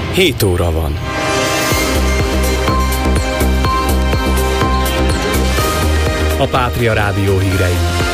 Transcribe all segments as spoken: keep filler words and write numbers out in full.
hét óra van. A Pátria Rádió hírei.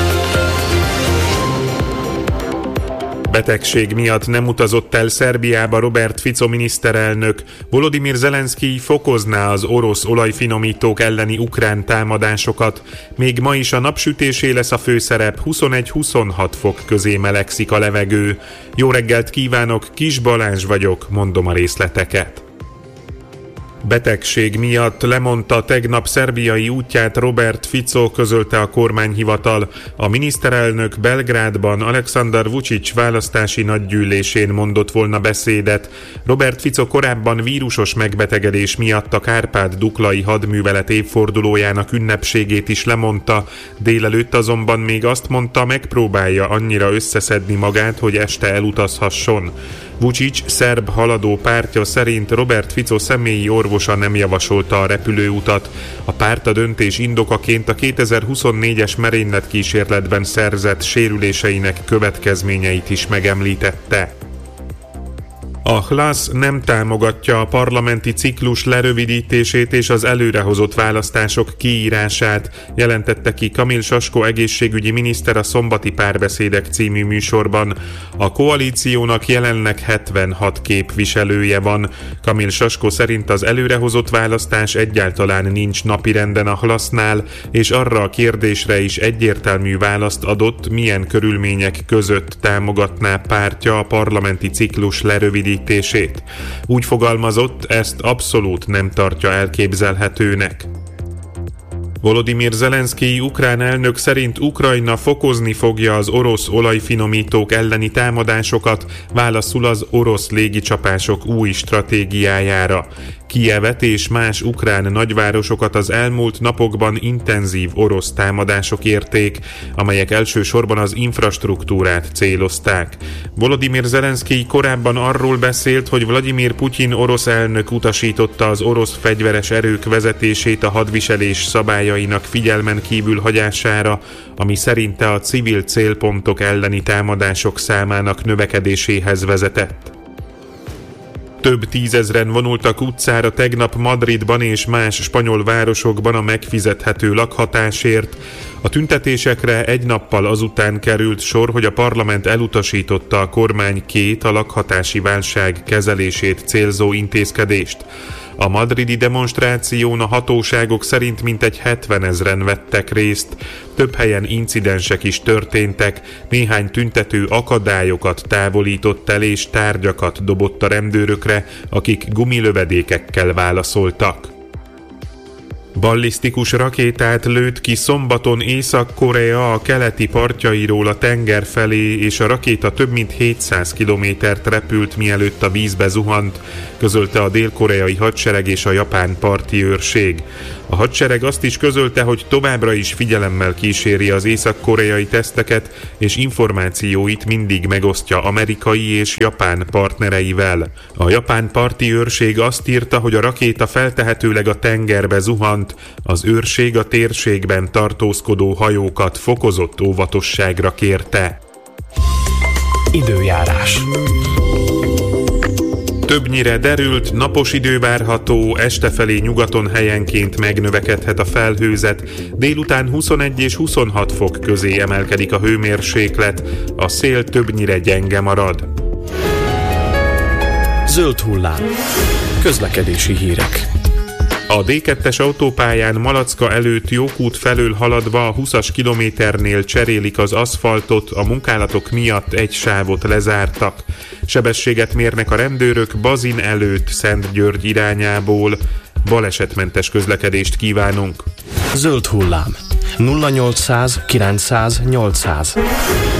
Betegség miatt nem utazott el Szerbiába Robert Fico miniszterelnök. Volodymyr Zelenszkij fokozná az orosz olajfinomítók elleni ukrán támadásokat. Még ma is a napsütésé lesz a főszerep, huszonegy-huszonhat fok közé melegszik a levegő. Jó reggelt kívánok, Kis Balázs vagyok, mondom a részleteket. Betegség miatt lemondta tegnap szerbiai útját Robert Fico, közölte a kormányhivatal. A miniszterelnök Belgrádban Aleksandar Vučić választási nagygyűlésén mondott volna beszédet. Robert Fico korábban vírusos megbetegedés miatt a Kárpát-Duklai hadművelet évfordulójának ünnepségét is lemondta. Délelőtt azonban még azt mondta, megpróbálja annyira összeszedni magát, hogy este elutazhasson. Vučić szerb haladó pártja szerint Robert Fico személyi orvosa nem javasolta a repülőutat. A párt a döntés indokaként a kétezer-huszonnégyes merényletkísérletben szerzett sérüléseinek következményeit is megemlítette. A Hlas nem támogatja a parlamenti ciklus lerövidítését és az előrehozott választások kiírását, jelentette ki Kamil Sasko egészségügyi miniszter a Szombati Párbeszédek című műsorban. A koalíciónak jelenleg hetvenhat képviselője van. Kamil Sasko szerint az előrehozott választás egyáltalán nincs napirenden a Hlasnál, és arra a kérdésre is egyértelmű választ adott, milyen körülmények között támogatná pártja a parlamenti ciklus lerövidítését. Úgy fogalmazott, ezt abszolút nem tartja elképzelhetőnek. Volodymyr Zelenszkij ukrán elnök szerint Ukrajna fokozni fogja az orosz olajfinomítók elleni támadásokat, válaszul az orosz légicsapások új stratégiájára. Kijevet és más ukrán nagyvárosokat az elmúlt napokban intenzív orosz támadások érték, amelyek elsősorban az infrastruktúrát célozták. Volodymyr Zelenszkij korábban arról beszélt, hogy Vladimir Putyin orosz elnök utasította az orosz fegyveres erők vezetését a hadviselés szabályainak figyelmen kívül hagyására, ami szerinte a civil célpontok elleni támadások számának növekedéséhez vezetett. Több tízezren vonultak utcára tegnap Madridban és más spanyol városokban a megfizethető lakhatásért. A tüntetésekre egy nappal azután került sor, hogy a parlament elutasította a kormány két a lakhatási válság kezelését célzó intézkedést. A madridi demonstráción a hatóságok szerint mintegy hetvenezren vettek részt. Több helyen incidensek is történtek, néhány tüntető akadályokat távolított el és tárgyakat dobott a rendőrökre, akik gumilövedékekkel válaszoltak. Ballisztikus rakétát lőtt ki szombaton Észak-Korea a keleti partjairól a tenger felé, és a rakéta több mint hétszáz kilométert repült, mielőtt a vízbe zuhant, közölte a dél-koreai hadsereg és a japán parti őrség. A hadsereg azt is közölte, hogy továbbra is figyelemmel kíséri az észak-koreai teszteket, és információit mindig megosztja amerikai és japán partnereivel. A japán parti őrség azt írta, hogy a rakéta feltehetőleg a tengerbe zuhant, az őrség a térségben tartózkodó hajókat fokozott óvatosságra kérte. Időjárás. Többnyire derült, napos idő várható, este felé nyugaton helyenként megnövekedhet a felhőzet, délután huszonegy és huszonhat fok közé emelkedik a hőmérséklet, a szél többnyire gyenge marad. Zöld hullám. Közlekedési hírek. A dé kettes autópályán Malacka előtt Jókút felől haladva a húszas kilométernél cserélik az aszfaltot, a munkálatok miatt egy sávot lezártak. Sebességet mérnek a rendőrök Bazin előtt Szentgyörgy irányából. Balesetmentes közlekedést kívánunk. Zöld hullám. nulla nyolcszáz kilencszáz nyolcszáz.